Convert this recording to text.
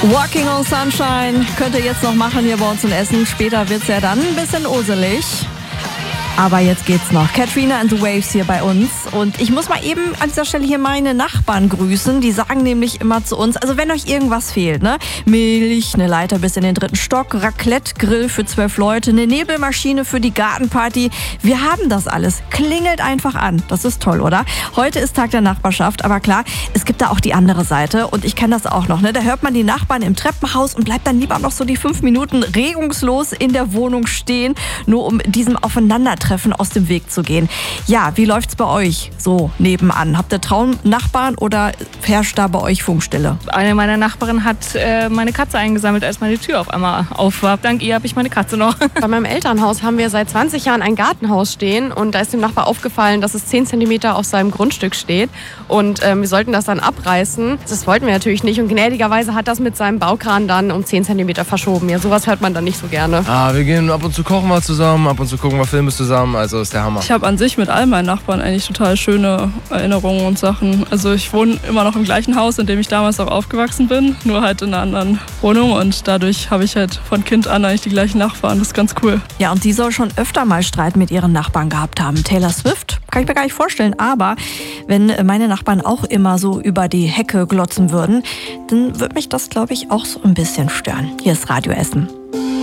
Walking on Sunshine könnt ihr jetzt noch machen hier bei uns in Essen. Später wird's ja dann ein bisschen uselig. Aber jetzt geht's noch. Katrina and the Waves hier bei uns. Und ich muss mal eben an dieser Stelle hier meine Nachbarn grüßen. Die sagen nämlich immer zu uns, also wenn euch irgendwas fehlt, ne? Milch, eine Leiter bis in den 3. Stock, Raclette-Grill für 12 Leute, eine Nebelmaschine für die Gartenparty. Wir haben das alles. Klingelt einfach an. Das ist toll, oder? Heute ist Tag der Nachbarschaft, aber klar, es gibt da auch die andere Seite. Und ich kenne das auch noch, ne? Da hört man die Nachbarn im Treppenhaus und bleibt dann lieber noch so die 5 Minuten regungslos in der Wohnung stehen, nur um diesem Aufeinandertreffen aus dem Weg zu gehen. Ja, wie läuft's bei euch so nebenan? Habt ihr Traumnachbarn oder herrscht da bei euch Funkstille? Eine meiner Nachbarinnen hat meine Katze eingesammelt, als meine Tür auf einmal auf war. Dank ihr habe ich meine Katze noch. Bei meinem Elternhaus haben wir seit 20 Jahren ein Gartenhaus stehen und da ist dem Nachbar aufgefallen, dass es 10 cm auf seinem Grundstück steht und wir sollten das dann abreißen. Das wollten wir natürlich nicht und gnädigerweise hat das mit seinem Baukran dann um 10 cm verschoben. Ja, sowas hört man dann nicht so gerne. Wir gehen ab und zu kochen mal zusammen, ab und zu gucken wir Filme zusammen. Also ist der Hammer. Ich habe an sich mit all meinen Nachbarn eigentlich total schöne Erinnerungen und Sachen. Also ich wohne immer noch im gleichen Haus, in dem ich damals auch aufgewachsen bin, nur halt in einer anderen Wohnung und dadurch habe ich halt von Kind an eigentlich die gleichen Nachbarn. Das ist ganz cool. Ja, und die soll schon öfter mal Streit mit ihren Nachbarn gehabt haben. Taylor Swift, kann ich mir gar nicht vorstellen, aber wenn meine Nachbarn auch immer so über die Hecke glotzen würden, dann würde mich das, glaube ich, auch so ein bisschen stören. Hier ist Radio Essen.